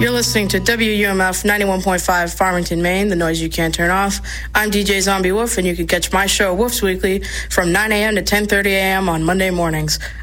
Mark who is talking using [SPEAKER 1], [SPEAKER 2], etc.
[SPEAKER 1] You're listening to WUMF 91.5 Farmington, Maine, the noise you can't turn off. I'm DJ Zombie Wolf, and you can catch my show, Wolf's Weekly, from 9 a.m. to 10:30 a.m. on Monday mornings.